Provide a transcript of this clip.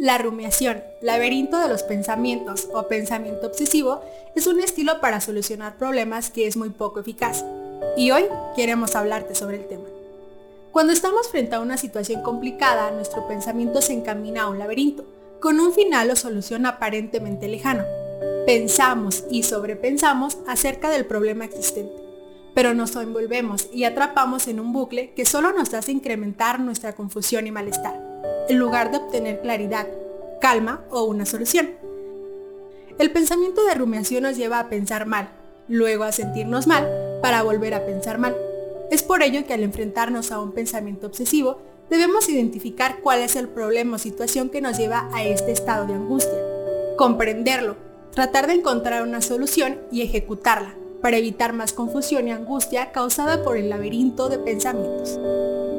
La rumiación, laberinto de los pensamientos o pensamiento obsesivo, es un estilo para solucionar problemas que es muy poco eficaz. Y hoy queremos hablarte sobre el tema. Cuando estamos frente a una situación complicada, nuestro pensamiento se encamina a un laberinto, con un final o solución aparentemente lejano. Pensamos y sobrepensamos acerca del problema existente, pero nos envolvemos y atrapamos en un bucle que solo nos hace incrementar nuestra confusión y malestar, en lugar de obtener claridad, calma o una solución. El pensamiento de rumiación nos lleva a pensar mal, luego a sentirnos mal, para volver a pensar mal. Es por ello que al enfrentarnos a un pensamiento obsesivo, debemos identificar cuál es el problema o situación que nos lleva a este estado de angustia, comprenderlo, tratar de encontrar una solución y ejecutarla, para evitar más confusión y angustia causada por el laberinto de pensamientos.